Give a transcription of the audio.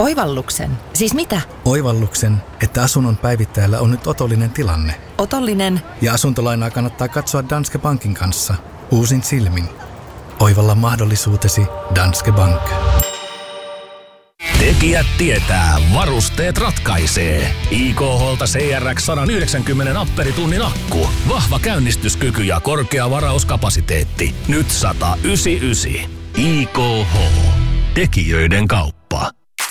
Oivalluksen? Siis mitä? Oivalluksen, että asunnon päivittäjällä on nyt otollinen tilanne. Otollinen? Ja asuntolainaa kannattaa katsoa Danske Bankin kanssa. Uusin silmin. Oivalla mahdollisuutesi Danske Bank. Tekijät tietää, varusteet ratkaisee. IKH:lta CRX 190 amperitunnin akku. Vahva käynnistyskyky ja korkea varauskapasiteetti. Nyt 199. IKH. Tekijöiden kauppa.